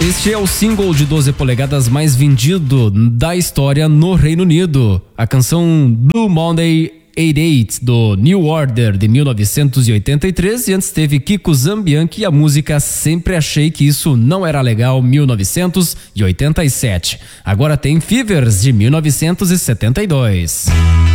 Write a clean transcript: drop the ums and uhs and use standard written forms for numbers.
Este é o single de 12 polegadas mais vendido da história no Reino Unido. A canção Blue Monday 88 do New Order de 1983, e antes teve Kiko Zambianchi e a música Sempre Achei Que Isso Não Era Legal, 1987. Agora tem Fevers de 1972.